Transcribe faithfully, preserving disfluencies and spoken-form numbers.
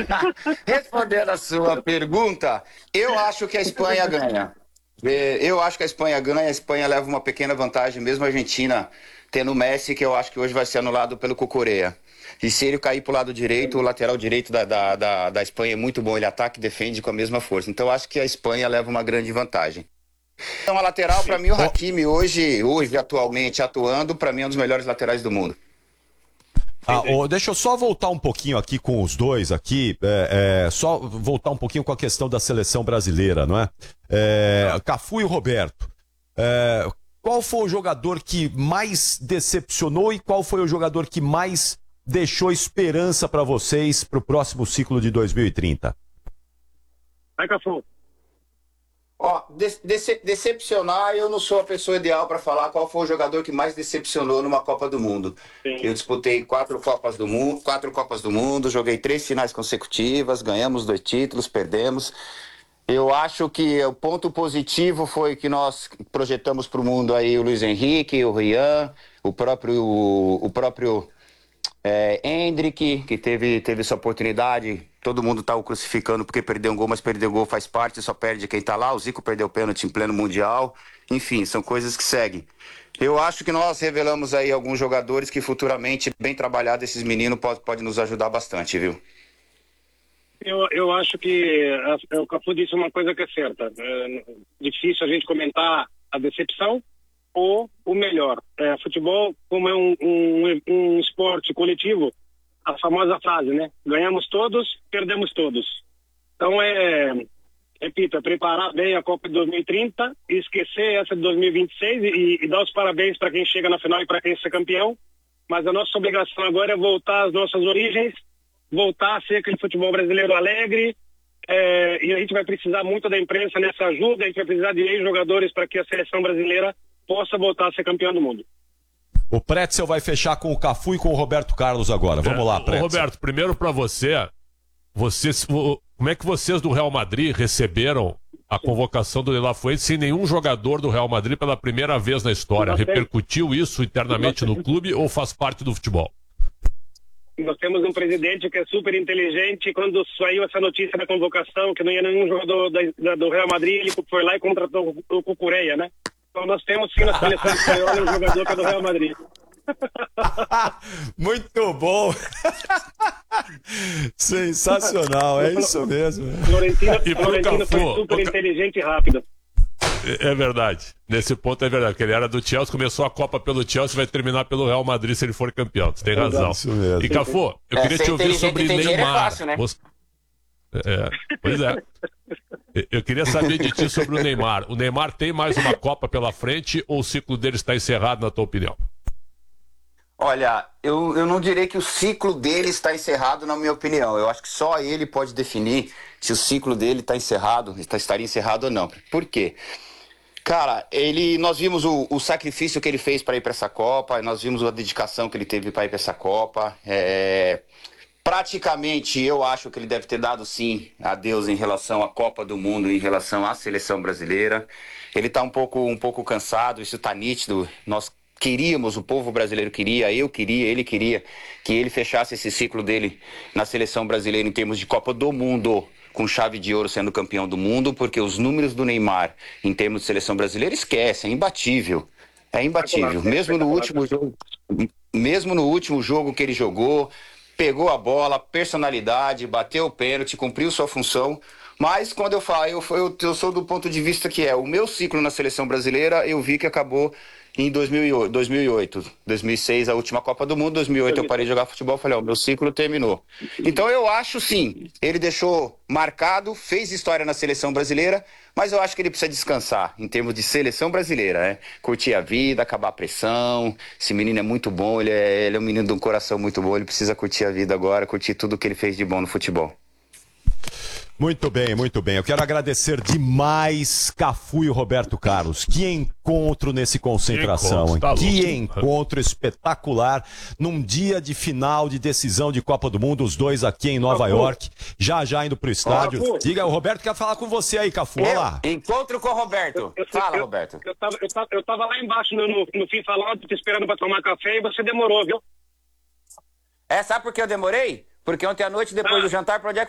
Respondendo a sua pergunta, eu acho que a Espanha ganha. É, Eu acho que a Espanha ganha, a Espanha leva uma pequena vantagem, mesmo a Argentina tendo o Messi, que eu acho que hoje vai ser anulado pelo Cucurella. E se ele cair para o lado direito, o lateral direito da, da, da, da Espanha é muito bom, ele ataca e defende com a mesma força. Então eu acho que a Espanha leva uma grande vantagem. Então a lateral, para mim, o Hakimi hoje, hoje atualmente atuando, para mim é um dos melhores laterais do mundo. Ah, ô, deixa eu só voltar um pouquinho aqui com os dois aqui, é, é, só voltar um pouquinho com a questão da seleção brasileira, não é? É, Cafu e Roberto, é, qual foi o jogador que mais decepcionou e qual foi o jogador que mais deixou esperança para vocês para o próximo ciclo de dois mil e trinta? Vai, Cafu. Ó, de- dece- decepcionar, eu não sou a pessoa ideal para falar qual foi o jogador que mais decepcionou numa Copa do Mundo. Sim. Eu disputei quatro Copas do Mundo, quatro Copas do Mundo, joguei três finais consecutivas, ganhamos dois títulos, perdemos. Eu acho que o ponto positivo foi que nós projetamos para o mundo aí o Luiz Henrique, o Rian, o próprio, o, o próprio é, Endrick, que teve, teve essa oportunidade. Todo mundo tá o crucificando porque perdeu um gol, mas perder o gol faz parte, só perde quem tá lá. O Zico perdeu o pênalti em pleno Mundial. Enfim, são coisas que seguem. Eu acho que nós revelamos aí alguns jogadores que futuramente, bem trabalhado, esses meninos pode, pode nos ajudar bastante, viu? Eu, eu acho que a, o Cafu disse uma coisa que é certa. É difícil a gente comentar a decepção ou o melhor. É, futebol, como é um, um, um esporte coletivo, a famosa frase, né? Ganhamos todos, perdemos todos. Então é, repito, é preparar bem a Copa de dois mil e trinta, esquecer essa de dois mil e vinte e seis e, e dar os parabéns para quem chega na final e para quem é campeão. Mas a nossa obrigação agora é voltar às nossas origens, voltar a ser aquele futebol brasileiro alegre, é, e a gente vai precisar muito da imprensa nessa ajuda, a gente vai precisar de ex-jogadores para que a seleção brasileira possa voltar a ser campeão do mundo. O Pretzel vai fechar com o Cafu e com o Roberto Carlos agora. Vamos É, lá, ô, Pretzel. Roberto, primeiro para você, vocês, o- como é que vocês do Real Madrid receberam a convocação do De La Fuente sem nenhum jogador do Real Madrid pela primeira vez na história? Nós temos- Repercutiu isso internamente no clube ou faz parte do futebol? Nós temos um presidente que é super inteligente. Quando saiu essa notícia da convocação, que não ia nenhum jogador da, da- do Real Madrid, ele foi lá e contratou o, o Cucurella, né? Então nós temos sim na seleção espanhola um jogador que é do Real Madrid. Muito bom. Sensacional, é isso mesmo. Florentino, E pro Florentino foi Cafu, super o Ca- inteligente e rápido. É é verdade. Nesse ponto é verdade. Porque ele era do Chelsea, começou a Copa pelo Chelsea, vai terminar pelo Real Madrid se ele for campeão. Você tem razão. Isso mesmo. E Cafu, eu É, queria ser te ouvir inteligente sobre e ter dinheiro é Neymar. fácil, né? Você- É, pois é. Eu- Eu queria saber de ti sobre o Neymar. O Neymar tem mais uma Copa pela frente ou o ciclo dele está encerrado, na tua opinião? Olha, eu, eu não direi que o ciclo dele está encerrado, na minha opinião. Eu acho que só ele pode definir se o ciclo dele está encerrado, está, estaria encerrado ou não. Por quê? Cara, ele, nós vimos o, o sacrifício que ele fez para ir para essa Copa, nós vimos a dedicação que ele teve para ir para essa Copa. É, praticamente, eu acho que ele deve ter dado sim adeus em relação à Copa do Mundo, em relação à seleção brasileira. Ele está um pouco, um pouco cansado, isso está nítido. Nós queríamos, o povo brasileiro queria, eu queria, ele queria que ele fechasse esse ciclo dele na seleção brasileira em termos de Copa do Mundo, com chave de ouro sendo campeão do mundo, porque os números do Neymar em termos de seleção brasileira, esquece, é imbatível. É imbatível. Mesmo no último jogo, mesmo no último jogo que ele jogou, pegou a bola, personalidade, bateu o pênalti, cumpriu sua função. Mas quando eu falo, eu, eu, eu sou do ponto de vista que é o meu ciclo na seleção brasileira, eu vi que acabou em dois mil e oito, dois mil e oito, dois mil e seis a última Copa do Mundo, dois mil e oito eu parei de jogar futebol, falei, ó, meu ciclo terminou. Então eu acho sim, ele deixou marcado, fez história na seleção brasileira, mas eu acho que ele precisa descansar em termos de seleção brasileira, né? Curtir a vida, acabar a pressão. Esse menino é muito bom, ele é, ele é um menino de um coração muito bom, ele precisa curtir a vida agora, curtir tudo que ele fez de bom no futebol. Muito bem, muito bem. Eu quero agradecer demais Cafu e o Roberto Carlos. Que encontro nesse Concentração, Que encontro, tá hein? Que louco. encontro espetacular num dia de final de decisão de Copa do Mundo, os dois aqui em Nova Cafu. York, já já indo pro estádio. Cafu. Diga, o Roberto quer falar com você aí, Cafu. Olha lá. Encontro com o Roberto. Eu- Fala, eu- Roberto. Eu tava, eu, tava, eu tava lá embaixo no, no, no FIFA Lounge te esperando pra tomar café e você demorou, viu? É, sabe por que eu demorei? Porque ontem à noite, depois Ah. do jantar, pra onde é que